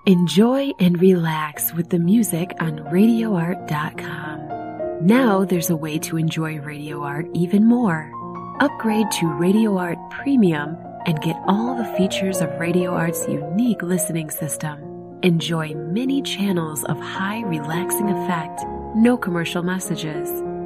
Enjoy and relax with the music on RadioArt.com. Now there's a way to enjoy Radio Art even more. Upgrade to Radio Art Premium and get all the features of Radio Art's unique listening system. Enjoy many channels of high relaxing effect, no commercial messages,